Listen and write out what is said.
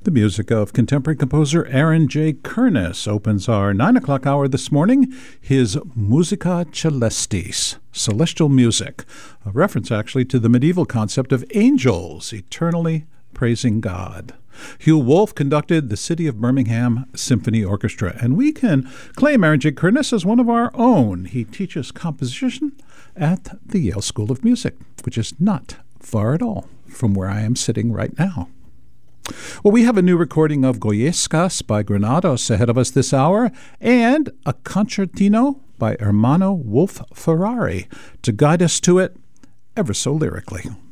The music of contemporary composer Aaron J. Kernis opens our 9 o'clock hour this morning, his Musica Celestis, celestial music, a reference actually to the medieval concept of angels eternally praising God. Hugh Wolf conducted the City of Birmingham Symphony Orchestra, and we can claim Aaron J. Kernis as one of our own. He teaches composition at the Yale School of Music, which is not far at all from where I am sitting right now. Well, we have a new recording of Goyescas by Granados ahead of us this hour, and a concertino by Ermanno Wolf-Ferrari to guide us to it ever so lyrically.